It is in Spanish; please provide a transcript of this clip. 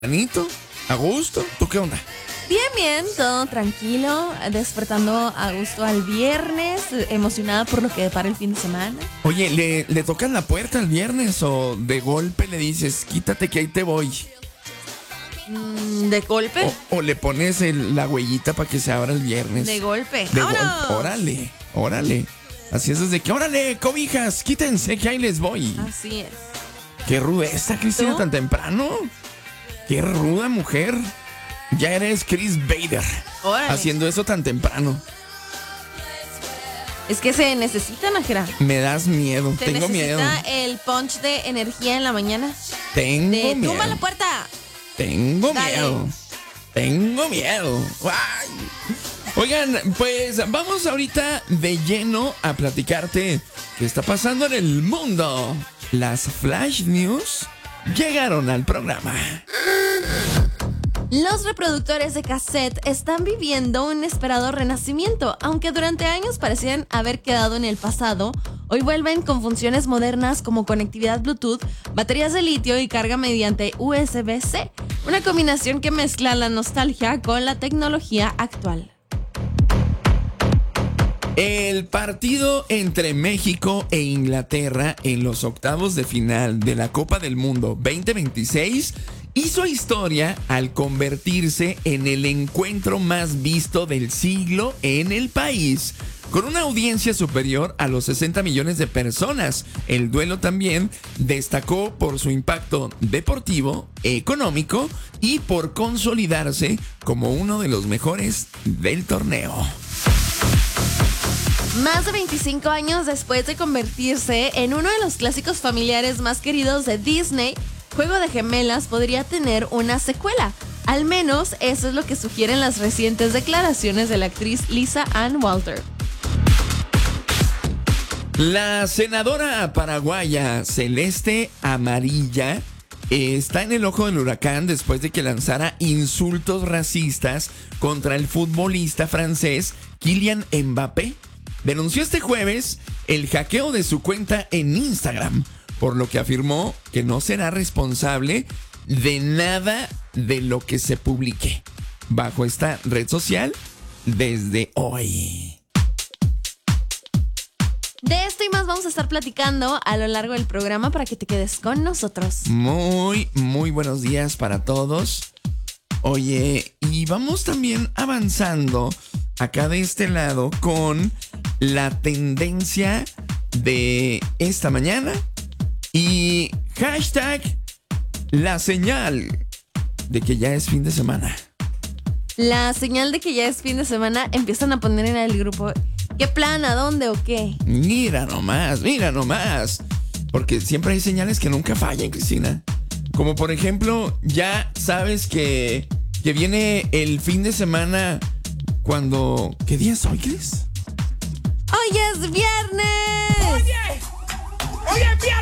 Anito, a gusto. ¿Tú qué onda? Bien, todo tranquilo, despertando a gusto al viernes, emocionada por lo que depara el fin de semana. Oye, ¿le tocas la puerta el viernes o de golpe le dices, quítate que ahí te voy? ¿De golpe? O le pones la huellita para que se abra el viernes. De golpe. Órale, órale. Así es desde que, órale, cobijas, quítense que ahí les voy. Así es. Qué rudeza, Cristina, ¿Tú? tan temprano. Qué ruda mujer. Ya eres Chris Vader. Órale. Haciendo eso tan temprano. Es que se necesita, Najera. Me das miedo. Tengo miedo. Necesita el punch de energía en la mañana. Tengo miedo. ¡Tumba la puerta! Tengo Dale. miedo. Tengo miedo. Ay. Oigan, pues vamos ahorita de lleno a platicarte qué está pasando en el mundo. Las Flash News llegaron al programa. Los reproductores de cassette están viviendo un esperado renacimiento, aunque durante años parecían haber quedado en el pasado. Hoy vuelven con funciones modernas como conectividad Bluetooth, baterías de litio y carga mediante USB-C, una combinación que mezcla la nostalgia con la tecnología actual. El partido entre México e Inglaterra en los octavos de final de la Copa del Mundo 2026 hizo historia al convertirse en el encuentro más visto del siglo en el país, con una audiencia superior a los 60 millones de personas. El duelo también destacó por su impacto deportivo, económico y por consolidarse como uno de los mejores del torneo. Más de 25 años después de convertirse en uno de los clásicos familiares más queridos de Disney, Juego de Gemelas podría tener una secuela. Al menos eso es lo que sugieren las recientes declaraciones de la actriz Lisa Ann Walter. La senadora paraguaya Celeste Amarilla está en el ojo del huracán después de que lanzara insultos racistas contra el futbolista francés Kylian Mbappé. Denunció este jueves el hackeo de su cuenta en Instagram, por lo que afirmó que no será responsable de nada de lo que se publique bajo esta red social desde hoy. De esto y más vamos a estar platicando a lo largo del programa para que te quedes con nosotros. Muy buenos días para todos. Oye, y vamos también avanzando acá de este lado con la tendencia de esta mañana y hashtag la señal de que ya es fin de semana. La señal de que ya es fin de semana empiezan a poner en el grupo. ¿Qué plan? ¿A dónde o qué? Mira nomás. Porque siempre hay señales que nunca fallan, Cristina. Como por ejemplo, ya sabes que viene el fin de semana cuando... ¿Qué día es hoy, Cris? ¡Hoy es viernes! ¡Oye! ¡Hoy es viernes!